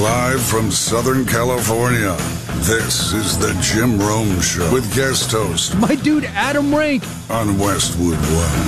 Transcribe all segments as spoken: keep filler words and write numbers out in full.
Live from Southern California, this is the Jim Rome Show with guest host, my dude Adam Rank, on Westwood One.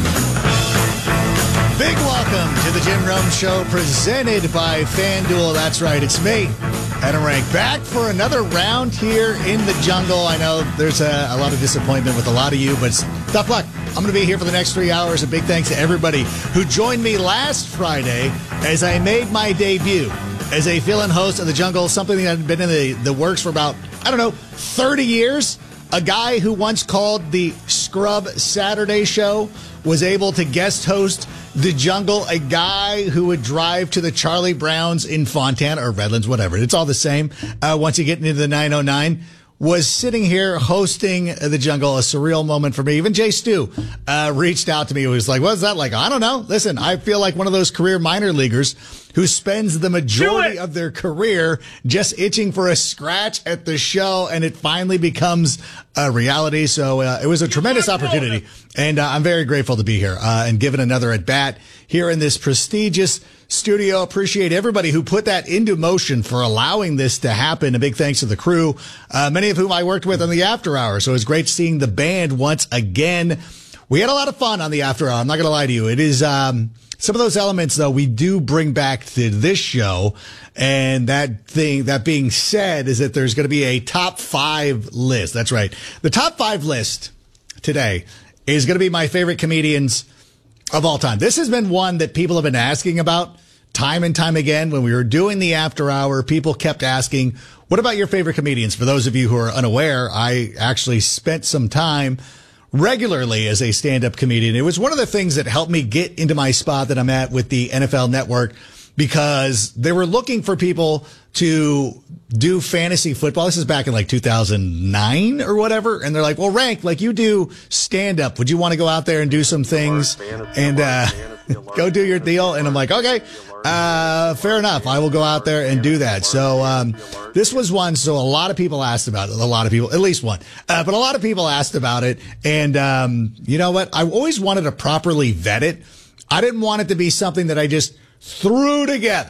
Big welcome to the Jim Rome Show, presented by FanDuel. That's right, it's me, Adam Rank, back for another round here in the jungle. I know there's a, a lot of disappointment with a lot of you, but tough luck. I'm going to be here for the next three hours. A big thanks to everybody who joined me last Friday as I made my debut as a fill-in host of the jungle, something that had been in the, the works for about, I don't know, thirty years. A guy who once called the Scrub Saturday Show was able to guest host the jungle. A guy who would drive to the Charlie Browns in Fontana or Redlands, whatever. It's all the same. Uh, once you get into the nine oh nine, was sitting here hosting the jungle, a surreal moment for me. Even Jay Stu uh, reached out to me. He was like, what's that like? I don't know. Listen, I feel like one of those career minor leaguers who spends the majority of their career just itching for a scratch at the show, and it finally becomes a reality. So uh, it was a tremendous opportunity, and uh, I'm very grateful to be here uh, and given another at-bat here in this prestigious studio. Appreciate everybody who put that into motion for allowing this to happen. A big thanks to the crew, uh, many of whom I worked with on the After Hour. So it was great seeing the band once again. We had a lot of fun on the After Hour. I'm not going to lie to you. It is um, some of those elements, though, we do bring back to this show. And that thing, that being said, is that there's going to be a top five list. That's right. The top five list today is going to be my favorite comedians of all time. This has been one that people have been asking about time and time again. When we were doing the After Hour, people kept asking, what about your favorite comedians? For those of you who are unaware, I actually spent some time regularly as a stand-up comedian. It was one of the things that helped me get into my spot that I'm at with the N F L Network, because they were looking for people to do fantasy football. This is back in like two thousand nine or whatever. And they're like, well, Rank, like you do stand up. Would you want to go out there and do some things and, uh, go do your deal? And I'm like, okay, uh, fair enough. I will go out there and do that. So, um, this was one. So a lot of people asked about it. A lot of people, at least one, uh, but a lot of people asked about it. And, um, you know what? I always wanted to properly vet it. I didn't want it to be something that I just threw together.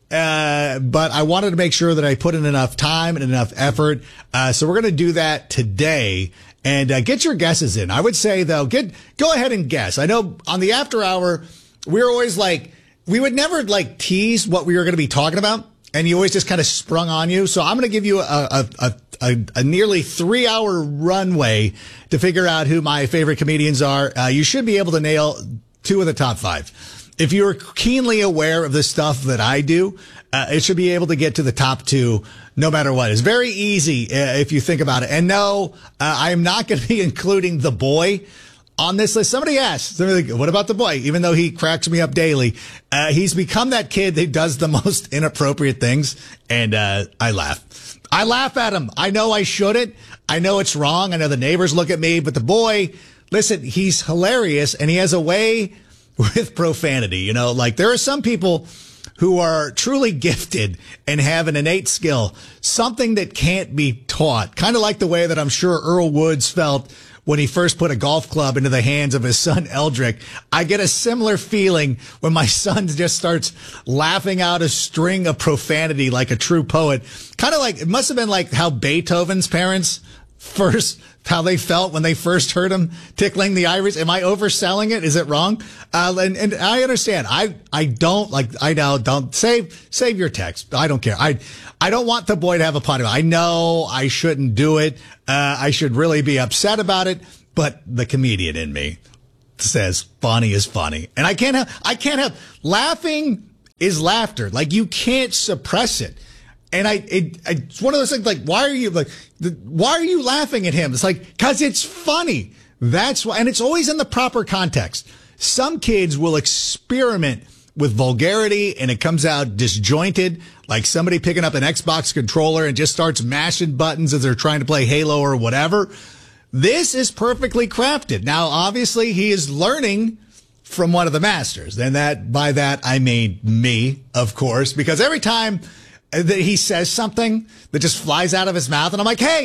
Uh, but I wanted to make sure that I put in enough time and enough effort. Uh, so we're going to do that today, and uh, get your guesses in. I would say, though, get, go ahead and guess. I know on the After Hour, we were always like, we would never like tease what we were going to be talking about, and you always just kind of sprung on you. So I'm going to give you a, a, a, a, a nearly three hour runway to figure out who my favorite comedians are. Uh, you should be able to nail two of the top five. If you're keenly aware of the stuff that I do, uh, it should be able to get to the top two no matter what. It's very easy uh, if you think about it. And no, uh, I am not going to be including The Boy on this list. Somebody asked, somebody like, what about The Boy? Even though he cracks me up daily, uh, he's become that kid that does the most inappropriate things, and uh, I laugh. I laugh at him. I know I shouldn't. I know it's wrong. I know the neighbors look at me, but The Boy, listen, he's hilarious, and he has a way with profanity. You know, like there are some people who are truly gifted and have an innate skill, something that can't be taught. Kind of like the way that I'm sure Earl Woods felt when he first put a golf club into the hands of his son, Eldrick. I get a similar feeling when my son just starts laughing out a string of profanity like a true poet. Kind of like, it must have been like how Beethoven's parents first, how they felt when they first heard him tickling the ivories. Am I overselling it? Is it wrong? Uh, and, and I understand. I, I don't like, I know, don't save, save your text. I don't care. I, I don't want The Boy to have a pot. I know I shouldn't do it. Uh, I should really be upset about it, but the comedian in me says funny is funny. And I can't have, I can't have, laughing is laughter. Like you can't suppress it. And I, it, it's one of those things like, why are you like, the, why are you laughing at him? It's like, cause it's funny. That's why, and it's always in the proper context. Some kids will experiment with vulgarity and it comes out disjointed, like somebody picking up an Xbox controller and just starts mashing buttons as they're trying to play Halo or whatever. This is perfectly crafted. Now, obviously he is learning from one of the masters, and that, by that, I mean me, of course, because every time that he says something that just flies out of his mouth, and I'm like, hey,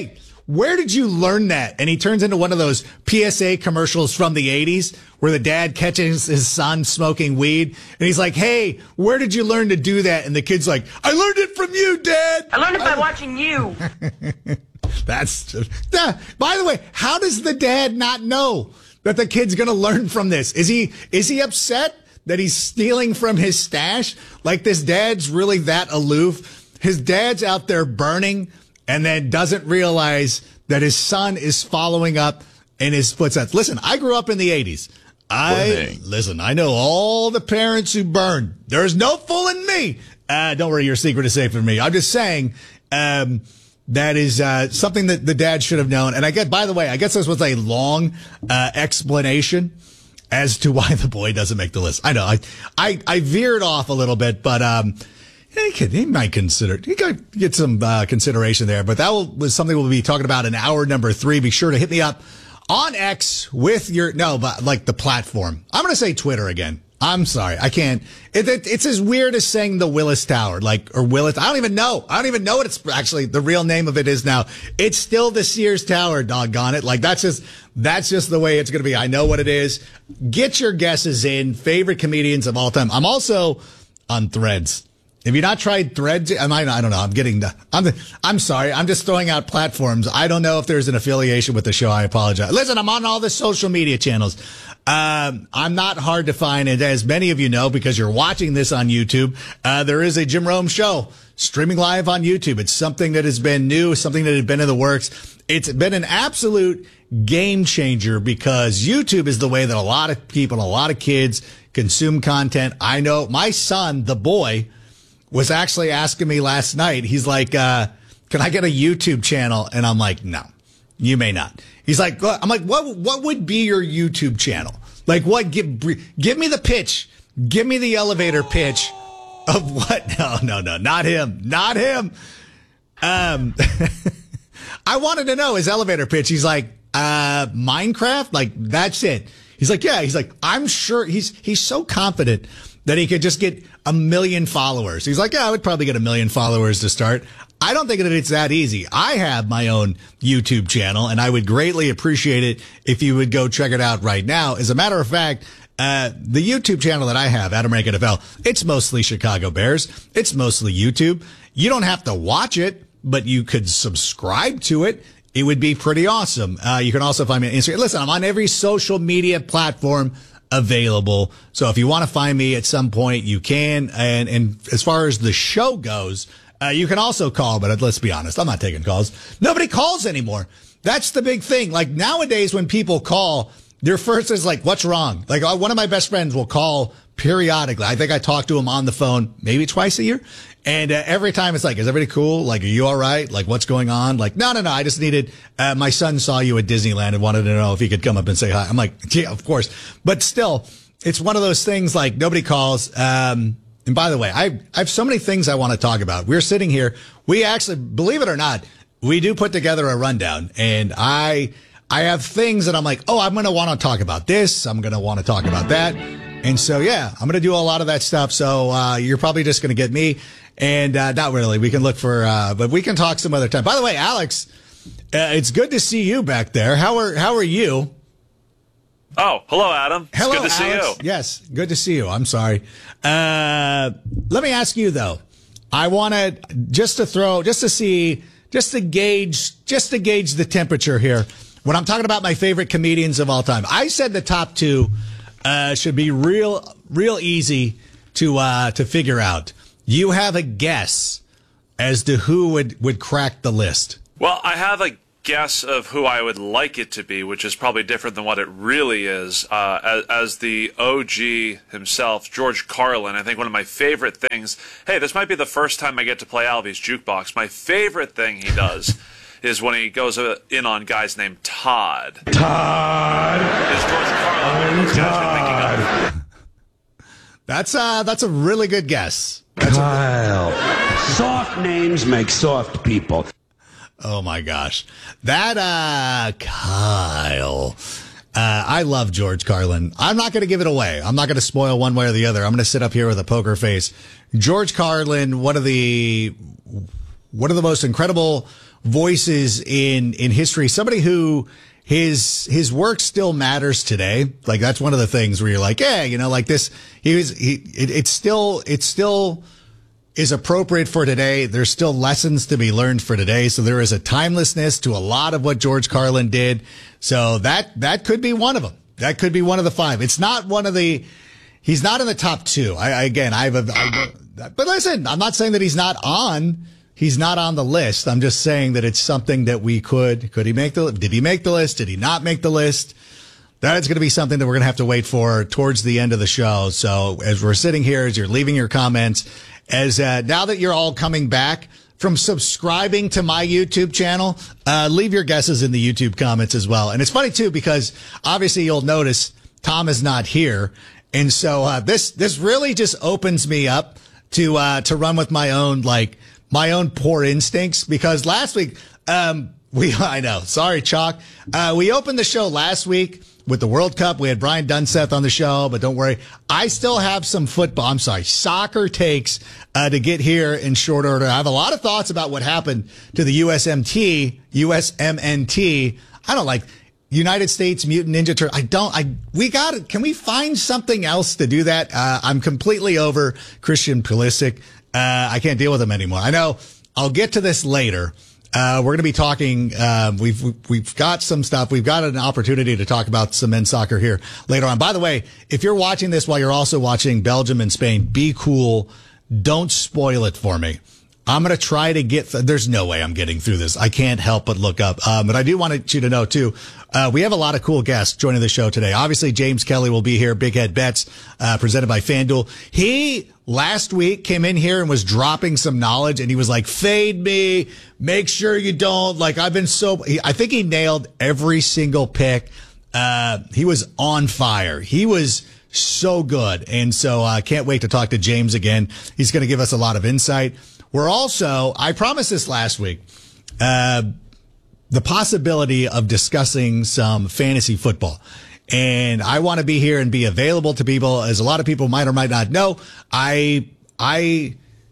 where did you learn that? And he turns into one of those P S A commercials from the eighties where the dad catches his son smoking weed. And he's like, hey, where did you learn to do that? And the kid's like, I learned it from you, Dad. I learned it by I- watching you. That's just, uh, by the way, how does the dad not know that the kid's going to learn from this? Is he, is he upset that he's stealing from his stash? Like this dad's really that aloof. His dad's out there burning and then doesn't realize that his son is following up in his footsteps. Listen, I grew up in the eighties. I, listen, I know all the parents who burned. There's no fooling me. Uh, don't worry, your secret is safe from me. I'm just saying, um, that is uh, something that the dad should have known. And I get, by the way, I guess this was a long uh, explanation as to why the boy doesn't make the list. I know I I, I veered off a little bit, but um, he, could, he might consider he could get some uh, consideration there. But that will, was something we'll be talking about in hour number three. Be sure to hit me up on X with your no, but like the platform. I'm going to say Twitter again. I'm sorry. I can't. It, it, it's as weird as saying the Willis Tower, like, or Willis. I don't even know. I don't even know what it's actually the real name of it is now. It's still the Sears Tower, doggone it. Like, that's just, that's just the way it's going to be. I know what it is. Get your guesses in. Favorite comedians of all time. I'm also on Threads. Have you not tried Threads? Am I, I don't know. I'm getting the, I'm, I'm sorry. I'm just throwing out platforms. I don't know if there's an affiliation with the show. I apologize. Listen, I'm on all the social media channels. Um, I'm not hard to find. And as many of you know, because you're watching this on YouTube, uh, there is a Jim Rome show streaming live on YouTube. It's something that has been new, something that had been in the works. It's been an absolute game changer because YouTube is the way that a lot of people, a lot of kids consume content. I know my son, the boy, was actually asking me last night. He's like, uh, can I get a YouTube channel? And I'm like, no, you may not. He's like, I'm like, what, what would be your YouTube channel? Like what? Give, give me the pitch. Give me the elevator pitch of what? No, no, no, not him. Not him. Um, I wanted to know his elevator pitch. He's like, uh, Minecraft? Like, that's it. He's like, yeah. He's like, I'm sure he's, he's so confident that he could just get a million followers. He's like, yeah, I would probably get a million followers to start. I don't think that it's that easy. I have my own YouTube channel, and I would greatly appreciate it if you would go check it out right now. As a matter of fact, uh, the YouTube channel that I have, Adam Rank N F L, it's mostly Chicago Bears. It's mostly YouTube. You don't have to watch it, but you could subscribe to it. It would be pretty awesome. Uh, you can also find me on Instagram. Listen, I'm on every social media platform available. So if you want to find me at some point, you can. And, and as far as the show goes, uh, you can also call, but let's be honest, I'm not taking calls. Nobody calls anymore. That's the big thing. Like nowadays when people call, their first is like, what's wrong? Like one of my best friends will call periodically. I think I talk to him on the phone maybe twice a year. And uh, every time it's like, is everybody cool? Like, are you all right? Like, what's going on? Like, no, no, no. I just needed, uh, my son saw you at Disneyland and wanted to know if he could come up and say hi. I'm like, yeah, of course. But still, it's one of those things like nobody calls. Um, and by the way, I, I have so many things I want to talk about. We're sitting here. We actually, believe it or not, we do put together a rundown and I, I have things that I'm like, oh, I'm going to want to talk about this. I'm going to want to talk about that. And so, yeah, I'm going to do a lot of that stuff. So, uh, you're probably just going to get me. And, uh, not really. We can look for, uh, but we can talk some other time. By the way, Alex, uh, it's good to see you back there. How are, how are you? Oh, hello, Adam. Hello, it's good to Alex. see you. Yes, good to see you. I'm sorry. Uh, let me ask you though. I want to just to throw, just to see, just to gauge, just to gauge the temperature here. When I'm talking about my favorite comedians of all time, I said the top two, uh, should be real, real easy to, uh, to figure out. You have a guess as to who would, would crack the list. Well, I have a guess of who I would like it to be, which is probably different than what it really is. Uh, as, as the O G himself, George Carlin, I think one of my favorite things, hey, this might be the first time I get to play Alvy's Jukebox. My favorite thing he does is when he goes in on guys named Todd. Todd! Is George Carlin. Those guys been making up. That's, uh, that's a really good guess. That's Kyle. A- soft names make soft people. Oh my gosh. That, uh, Kyle. Uh, I love George Carlin. I'm not going to give it away. I'm not going to spoil one way or the other. I'm going to sit up here with a poker face. George Carlin, one of the, one of the most incredible voices in, in history, somebody who his, his work still matters today. Like that's one of the things where you're like, yeah, you know, like this, he was, he, it, it's still, it's still is appropriate for today. There's still lessons to be learned for today. So there is a timelessness to a lot of what George Carlin did. So that, that could be one of them. That could be one of the five. It's not one of the, he's not in the top two. I, I again, I have a, I, but listen, I'm not saying that he's not on. He's not on the list. I'm just saying that it's something that we could, could he make the, did he make the list? Did he not make the list? That's going to be something that we're going to have to wait for towards the end of the show. So as we're sitting here, as you're leaving your comments, as, uh, now that you're all coming back from subscribing to my YouTube channel, uh, leave your guesses in the YouTube comments as well. And it's funny too, because obviously you'll notice Tom is not here. And so, uh, this, this really just opens me up to, uh, to run with my own, like, my own poor instincts, because last week, um, we, I know, sorry, Chalk. Uh, we opened the show last week with the World Cup. We had Brian Dunseth on the show, but don't worry. I still have some football, I'm sorry, soccer takes, uh, to get here in short order. I have a lot of thoughts about what happened to the U S M T, U S M N T. I don't like United States Mutant Ninja Turtle. I don't, I, we got it. Can we find something else to do that? Uh, I'm completely over Christian Pulisic. Uh, I can't deal with him anymore. I know I'll get to this later. Uh, we're going to be talking, uh, we've, we've got some stuff. We've got an opportunity to talk about some men's soccer here later on. By the way, if you're watching this while you're also watching Belgium and Spain, be cool. Don't spoil it for me. I'm going to try to get, th- there's no way I'm getting through this. I can't help but look up. Um, but I do want you to know too, uh, we have a lot of cool guests joining the show today. Obviously, James Kelly will be here. Big Head Bets, uh, presented by FanDuel. He last week came in here and was dropping some knowledge, and he was like, fade me. Make sure you don't. Like, I've been so, he, I think he nailed every single pick. Uh, he was on fire. He was so good. And so I uh, can't wait to talk to James again. He's going to give us a lot of insight. We're also, I promised this last week, uh, the possibility of discussing some fantasy football. And I want to be here and be available to people. As a lot of people might or might not know, I, I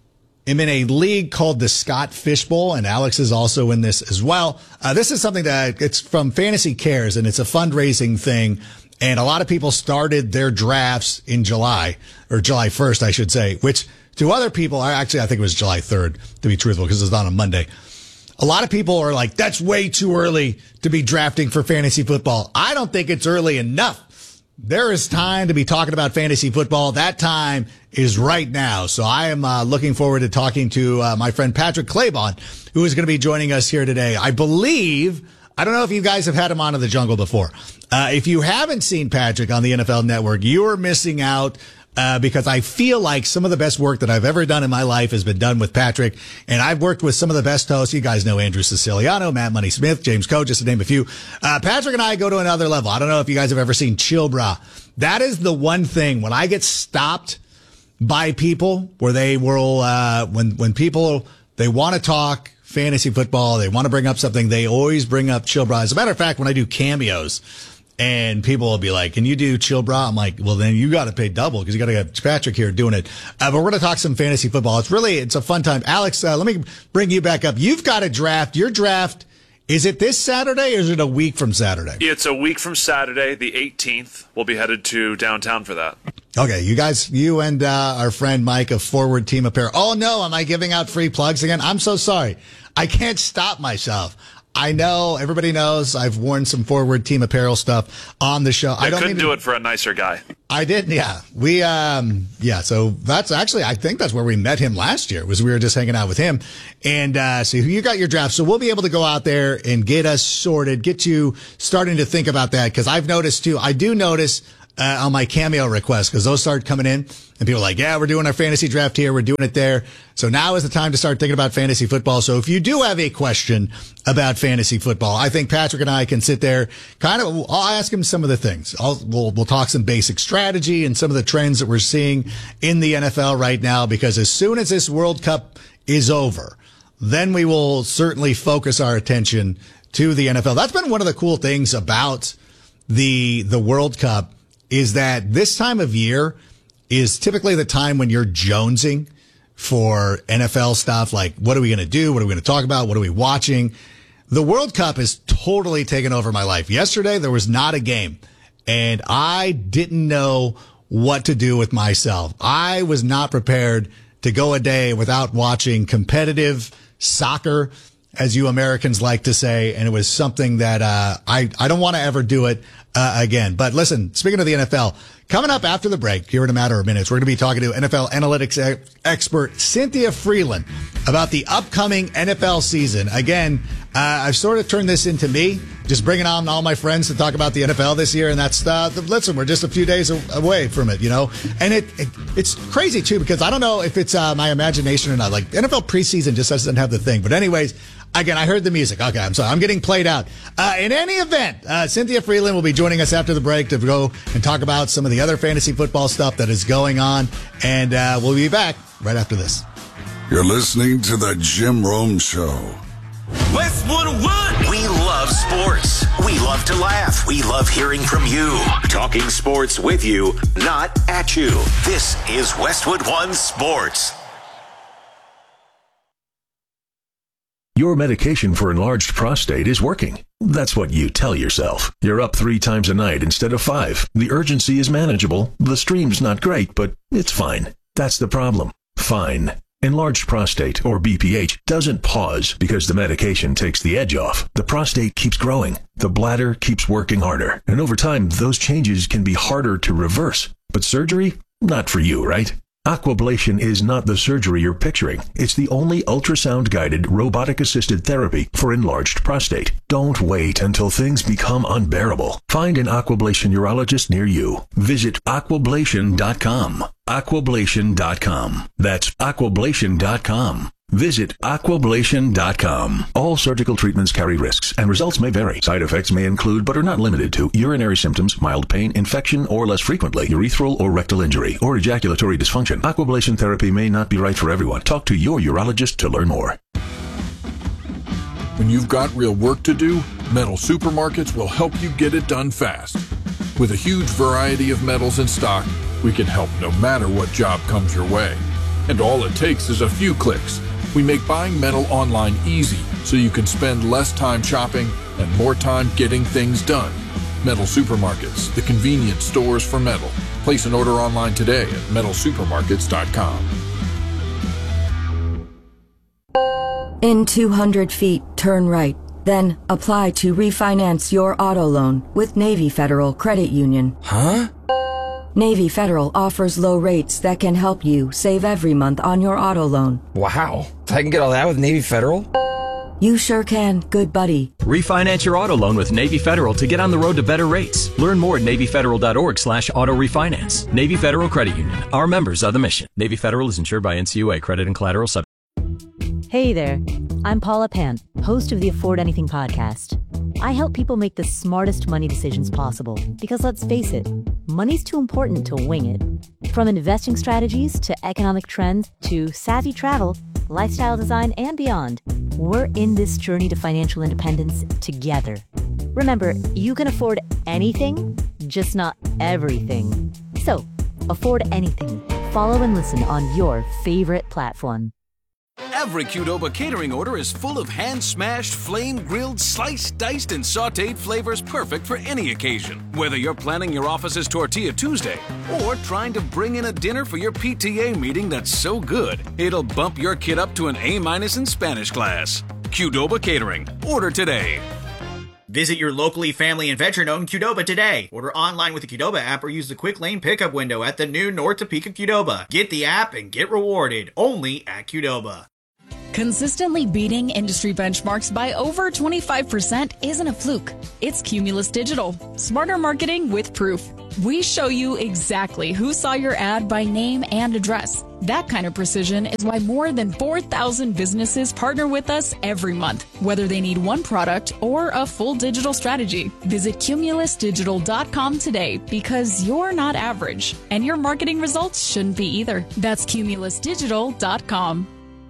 am in a league called the Scott Fishbowl, and Alex is also in this as well. Uh, this is something that it's from Fantasy Cares, and it's a fundraising thing. And a lot of people started their drafts in July, or July first, I should say, which to other people, actually, I think it was July third, to be truthful, because it's on a Monday. A lot of people are like, that's way too early to be drafting for fantasy football. I don't think it's early enough. There is time to be talking about fantasy football. That time is right now. So I am uh, looking forward to talking to uh, my friend Patrick Claybon, who is going to be joining us here today. I believe, I don't know if you guys have had him on in the jungle before. Uh, if you haven't seen Patrick on the N F L Network, you are missing out. Uh, because I feel like some of the best work that I've ever done in my life has been done with Patrick. And I've worked with some of the best hosts. You guys know Andrew Siciliano, Matt Money Smith, James Coe, just to name a few. Uh, Patrick and I go to another level. I don't know if you guys have ever seen Chill Bra. That is the one thing when I get stopped by people where they will, uh, when, when people, they want to talk fantasy football, they want to bring up something, they always bring up Chill Bra. As a matter of fact, when I do cameos, and people will be like, can you do Chill Bra? I'm like, well, then you got to pay double because you got to have Patrick here doing it. Uh, but we're going to talk some fantasy football. It's really, it's a fun time. Alex, uh, let me bring you back up. You've got a draft. Your draft, is it this Saturday or is it a week from Saturday? It's a week from Saturday, the eighteenth. We'll be headed to downtown for that. Okay, you guys, you and uh, our friend Mike of Forward Team Apparel. Oh, no, am I giving out free plugs again? I'm so sorry. I can't stop myself. I know, everybody knows I've worn some Forward Team Apparel stuff on the show. I don't couldn't even, do it for a nicer guy. I did, yeah. We, um, yeah, so that's actually, I think that's where we met him last year, was we were just hanging out with him. And, uh, so you got your draft. So we'll be able to go out there and get us sorted, get you starting to think about that. Cause I've noticed too, I do notice, uh, on my cameo requests, cause those start coming in and people are like, yeah, we're doing our fantasy draft here. We're doing it there. So now is the time to start thinking about fantasy football. So if you do have a question about fantasy football, I think Patrick and I can sit there kind of, I'll ask him some of the things. I'll, we'll, we'll talk some basic strategy and some of the trends that we're seeing in the N F L right now, because as soon as this World Cup is over, then we will certainly focus our attention to the N F L. That's been one of the cool things about the, the World Cup, is that this time of year is typically the time when you're jonesing for N F L stuff. Like, what are we going to do? What are we going to talk about? What are we watching? The World Cup has totally taken over my life. Yesterday, there was not a game, and I didn't know what to do with myself. I was not prepared to go a day without watching competitive soccer, as you Americans like to say, and it was something that uh, I, I don't want to ever do it uh, again. But listen, speaking of the N F L, coming up after the break, here in a matter of minutes, we're going to be talking to N F L analytics ex- expert Cynthia Freeland about the upcoming N F L season. Again, uh, I've sort of turned this into me, just bringing on all my friends to talk about the N F L this year, and that's, uh, the, listen, we're just a few days away from it, you know? And it, it it's crazy, too, because I don't know if it's uh, my imagination or not. Like, N F L preseason just doesn't have the thing. But anyways, again, I heard the music. Okay, I'm sorry. I'm getting played out. Uh, in any event, uh, Cynthia Freeland will be joining us after the break to go and talk about some of the other fantasy football stuff that is going on. And uh, we'll be back right after this. You're listening to the Jim Rome Show. Westwood One. We love sports. We love to laugh. We love hearing from you. Talking sports with you, not at you. This is Westwood One Sports. Your medication for enlarged prostate is working. That's what you tell yourself. You're up three times a night instead of five. The urgency is manageable. The stream's not great, but it's fine. That's the problem. Fine. Enlarged prostate, or B P H, doesn't pause because the medication takes the edge off. The prostate keeps growing. The bladder keeps working harder. And over time, those changes can be harder to reverse. But surgery? Not for you, right? Aquablation is not the surgery you're picturing. It's the only ultrasound-guided, robotic-assisted therapy for enlarged prostate. Don't wait until things become unbearable. Find an Aquablation urologist near you. Visit aquablation dot com. aquablation dot com. That's aquablation dot com. Visit aquablation dot com. All surgical treatments carry risks, and results may vary. Side effects may include, but are not limited to, urinary symptoms, mild pain, infection, or less frequently, urethral or rectal injury, or ejaculatory dysfunction. Aquablation therapy may not be right for everyone. Talk to your urologist to learn more. When you've got real work to do, Metal Supermarkets will help you get it done fast. With a huge variety of metals in stock, we can help no matter what job comes your way. And all it takes is a few clicks. We make buying metal online easy so you can spend less time shopping and more time getting things done. Metal Supermarkets, the convenience stores for metal. Place an order online today at metal supermarkets dot com. In two hundred feet, turn right. Then apply to refinance your auto loan with Navy Federal Credit Union. Huh? Navy Federal offers low rates that can help you save every month on your auto loan. Wow. I can get all that with Navy Federal? You sure can, good buddy. Refinance your auto loan with Navy Federal to get on the road to better rates. Learn more at NavyFederal.org slash auto refinance. Navy Federal Credit Union. Our members are the mission. Navy Federal is insured by N C U A. Credit and collateral subject. Hey there. I'm Paula Pant, host of the Afford Anything podcast. I help people make the smartest money decisions possible because, let's face it, money's too important to wing it. From investing strategies to economic trends to savvy travel, lifestyle design, and beyond, we're in this journey to financial independence together. Remember, you can afford anything, just not everything. So, afford anything. Follow and listen on your favorite platform. Every Qdoba catering order is full of hand-smashed, flame-grilled, sliced, diced, and sautéed flavors perfect for any occasion. Whether you're planning your office's Tortilla Tuesday or trying to bring in a dinner for your P T A meeting that's so good, it'll bump your kid up to an A-minus in Spanish class. Qdoba Catering. Order today. Visit your locally family and veteran-owned Qdoba today. Order online with the Qdoba app or use the quick lane pickup window at the new North Topeka Qdoba. Get the app and get rewarded only at Qdoba. Consistently beating industry benchmarks by over twenty-five percent isn't a fluke. It's Cumulus Digital. Smarter marketing with proof. We show you exactly who saw your ad by name and address. That kind of precision is why more than four thousand businesses partner with us every month, whether they need one product or a full digital strategy. Visit cumulus digital dot com today because you're not average, and your marketing results shouldn't be either. That's cumulus digital dot com.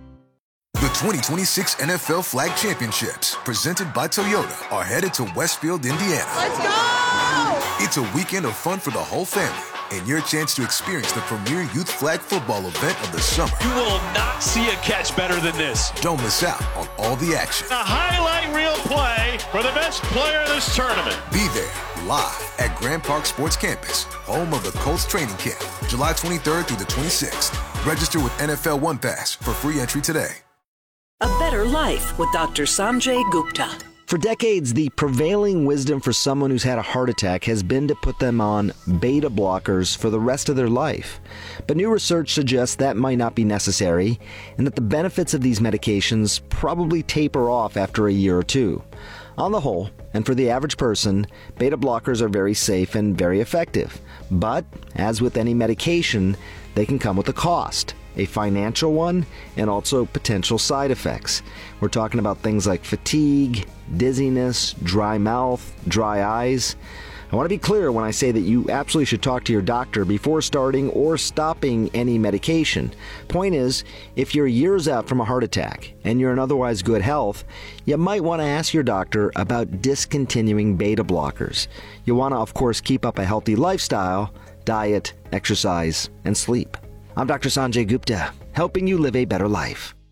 The twenty twenty-six N F L Flag Championships, presented by Toyota, are headed to Westfield, Indiana. Let's go! It's a weekend of fun for the whole family. and your chance to experience the premier youth flag football event of the summer. You will not see a catch better than this. Don't miss out on all the action. A highlight reel play for the best player in this tournament. Be there live at Grand Park Sports Campus, home of the Colts training camp, July twenty-third through the twenty-sixth. Register with N F L One Pass for free entry today. A better life with Doctor Sanjay Gupta. For decades, the prevailing wisdom for someone who's had a heart attack has been to put them on beta blockers for the rest of their life. But new research suggests that might not be necessary, and that the benefits of these medications probably taper off after a year or two. On the whole, and for the average person, beta blockers are very safe and very effective. But, as with any medication, they can come with a cost. A financial one, and also potential side effects. We're talking about things like fatigue, dizziness, dry mouth, dry eyes. I want to be clear when I say that you absolutely should talk to your doctor before starting or stopping any medication. Point is, if you're years out from a heart attack and you're in otherwise good health, you might want to ask your doctor about discontinuing beta blockers. You want to, of course, keep up a healthy lifestyle, diet, exercise, and sleep. I'm Doctor Sanjay Gupta, helping you live a better life.